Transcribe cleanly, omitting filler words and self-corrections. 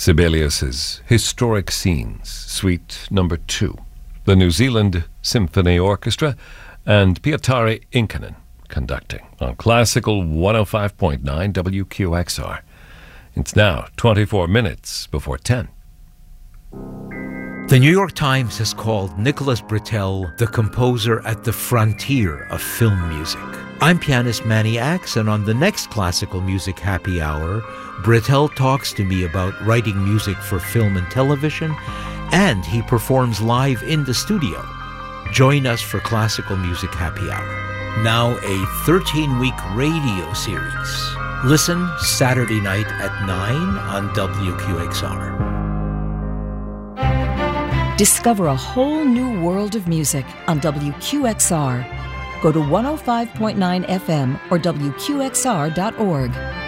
Sibelius's Historic Scenes, Suite Number 2. The New Zealand Symphony Orchestra and Pietari Inkinen conducting on Classical 105.9 WQXR. It's now 24 minutes before 10. The New York Times has called Nicholas Britell the composer at the frontier of film music. I'm pianist Manny Axe, and on the next Classical Music Happy Hour, Britell talks to me about writing music for film and television, and he performs live in the studio. Join us for Classical Music Happy Hour. Now a 13-week radio series. Listen Saturday night at 9 on WQXR. Discover a whole new world of music on WQXR. Go to 105.9 FM or WQXR.org.